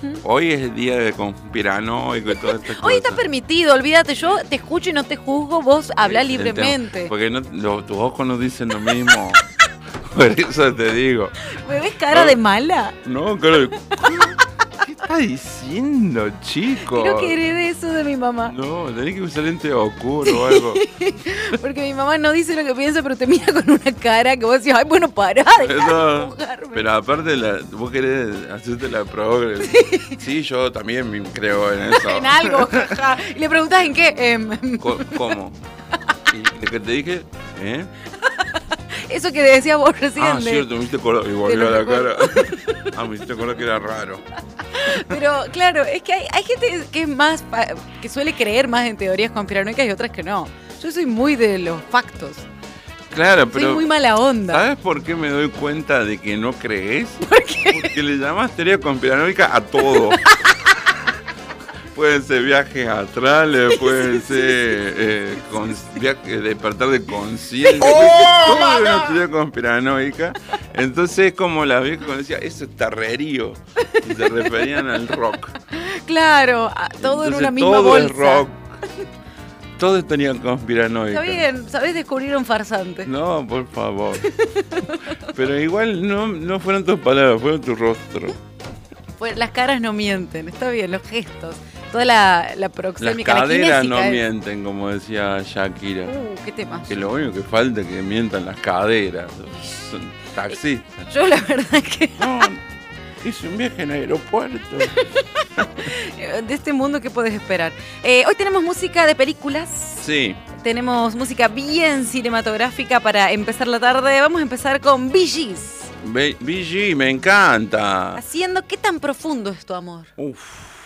Hoy es el día de conspiranoico y todas estas cosas. Hoy está permitido, olvídate, yo te escucho y no te juzgo, vos habla libremente. Porque tus ojos no dicen lo mismo. Por eso te digo. ¿Me ves cara de mala? No, cara de... ¿Qué estás diciendo, chico? Creo que heredé eso de mi mamá. No, tenés que usar lente oscuro o algo. Porque mi mamá no dice lo que piensa, pero te mira con una cara que vos decís, ay, bueno, pará, dejá de empujarme. Pero aparte, vos querés hacerte la progre. Sí, yo también creo en eso. En algo, jaja. Y le preguntás en qué. ¿Cómo? ¿Y de qué te dije? Eso que decías vos recién. Ah, cierto, me hiciste acordar. Y volvió a la cara. Me hiciste acordar que era raro. Pero claro, es que hay gente que es más que suele creer más en teorías conspiranoicas y otras que no. Yo soy muy de los factos. Claro, pero... Soy muy mala onda. ¿Sabes por qué me doy cuenta de que no crees? ¿Por qué? Porque le llamas teoría conspiranoica a todo. Pueden ser viajes astrales, pueden ser despertar de conciencia. Todo es una teoría conspiranoica. Entonces es como la vieja cuando decía, eso es tarrerío. Y se referían al rock. Claro, todo en una misma todo bolsa. Es rock. Todo es teoría conspiranoica. Está bien, ¿sabés descubrir un farsante? No, por favor. Pero igual no fueron tus palabras, fueron tu rostro. Pues las caras no mienten, está bien, los gestos. Toda la proxémica, las caderas la no mienten, como decía Shakira. ¿Qué tema? Que lo único que falta es que mientan las caderas. Son taxistas. Yo la verdad es que... No, hice un viaje en aeropuerto. De este mundo, ¿qué puedes esperar? Hoy tenemos música de películas. Sí. Tenemos música bien cinematográfica para empezar la tarde. Vamos a empezar con Bee Gees. BG, me encanta. Haciendo, ¿qué tan profundo es tu amor? Uf.